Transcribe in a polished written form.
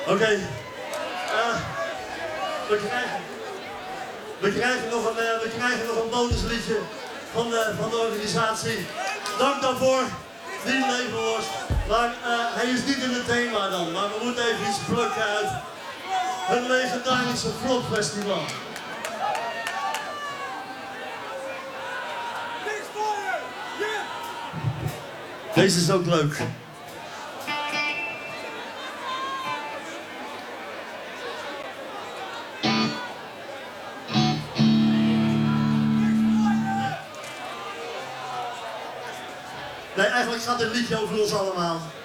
Oké. We krijgen nog een bonusliedje van de organisatie. Dank daarvoor, Team Levenworst. Maar hij is niet in het thema dan, maar we moeten even iets plukken uit het legendarische Flop Festival. Deze is ook leuk. Nee, eigenlijk gaat het liedje over ons allemaal.